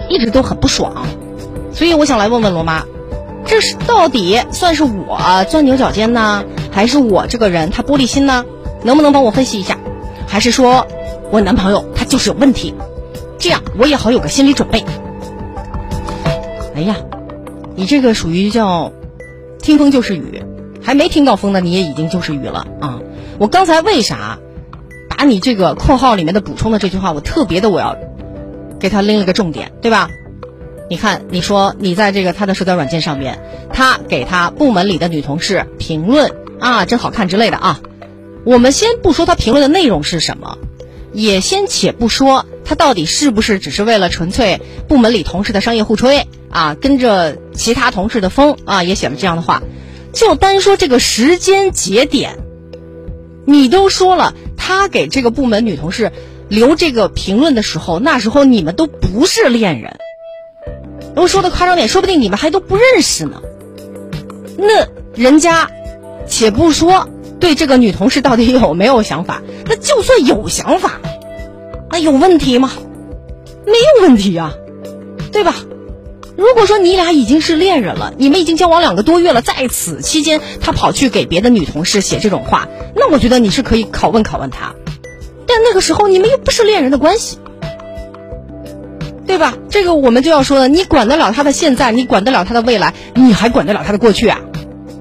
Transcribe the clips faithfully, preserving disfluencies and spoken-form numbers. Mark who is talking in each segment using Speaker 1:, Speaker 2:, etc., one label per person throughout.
Speaker 1: 一直都很不爽。所以我想来问问罗妈，这是到底算是我钻牛角尖呢，还是我这个人他玻璃心呢？能不能帮我分析一下？还是说我男朋友他就是有问题，这样我也好有个心理准备。哎呀，你这个属于叫听风就是雨，还没听到风呢，你也已经就是雨了啊！我刚才为啥把你这个括号里面的补充的这句话，我特别的我要给他拎了个重点，对吧？你看，你说你在这个他的社交软件上面，他给他部门里的女同事评论啊，真好看之类的啊。我们先不说他评论的内容是什么，也先且不说他到底是不是只是为了纯粹部门里同事的商业互吹啊，跟着其他同事的风啊，也写了这样的话。就单说这个时间节点，你都说了，他给这个部门女同事留这个评论的时候，那时候你们都不是恋人。我说的夸张点，说不定你们还都不认识呢。那人家且不说对这个女同事到底有没有想法，那就算有想法，那有问题吗？没有问题啊，对吧？如果说你俩已经是恋人了，你们已经交往两个多月了，在此期间他跑去给别的女同事写这种话，那我觉得你是可以拷问拷问他。但那个时候你们又不是恋人的关系，对吧？这个我们就要说了，你管得了他的现在，你管得了他的未来，你还管得了他的过去啊？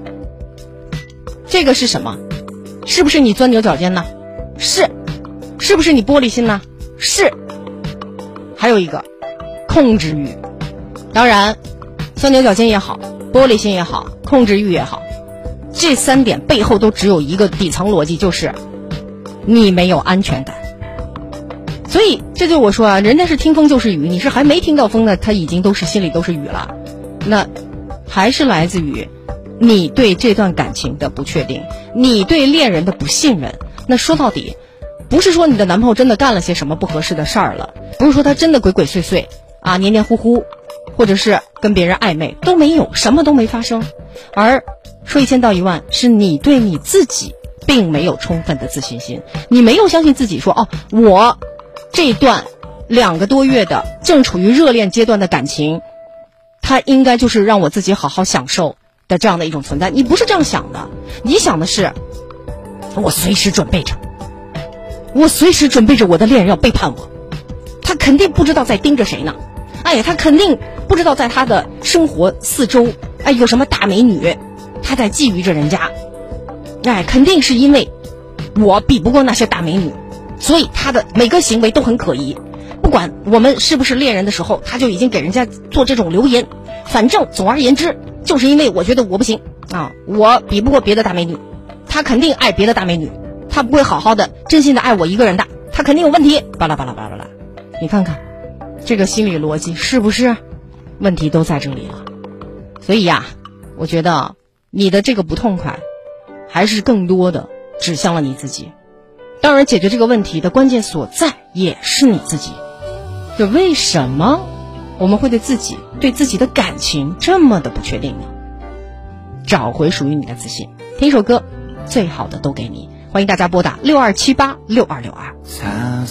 Speaker 1: 这个是什么？是不是你钻牛角尖呢？是。是不是你玻璃心呢？是。还有一个控制欲。当然钻牛角尖也好，玻璃心也好，控制欲也好，这三点背后都只有一个底层逻辑，就是你没有安全感。所以这就我说啊，人家是听风就是雨，你是还没听到风呢，他已经都是心里都是雨了。那还是来自于你对这段感情的不确定，你对恋人的不信任。那说到底，不是说你的男朋友真的干了些什么不合适的事儿了，不是说他真的鬼鬼祟祟啊，黏黏糊糊，或者是跟别人暧昧，都没有，什么都没发生。而说一千道一万，是你对你自己并没有充分的自信心，你没有相信自己说，哦，我这段两个多月的正处于热恋阶段的感情，它应该就是让我自己好好享受的这样的一种存在。你不是这样想的，你想的是我随时准备着，我随时准备着我的恋人要背叛我，他肯定不知道在盯着谁呢，哎，他肯定不知道在他的生活四周，哎，有什么大美女，他在觊觎着人家，哎，肯定是因为我比不过那些大美女，所以他的每个行为都很可疑。不管我们是不是恋人的时候，他就已经给人家做这种留言。反正总而言之，就是因为我觉得我不行啊，我比不过别的大美女，他肯定爱别的大美女，他不会好好的真心的爱我一个人的，他肯定有问题，巴拉巴拉巴拉巴拉。你看看这个心理逻辑是不是问题都在这里了？所以呀，我觉得你的这个不痛快还是更多的指向了你自己。当然解决这个问题的关键所在也是你自己。就为什么我们会对自己对自己的感情这么的不确定呢？找回属于你的自信。听一首歌，最好的都给你。欢迎大家拨打六二七八六二六二。